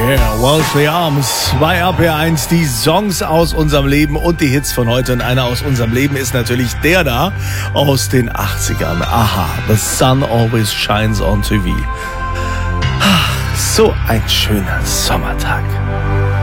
Yeah, Wellesley Arms bei RPR1, die Songs aus unserem Leben und die Hits von heute. Und einer aus unserem Leben ist natürlich der da aus den 80ern. Aha, The Sun Always Shines on TV. So ein schöner Sommertag.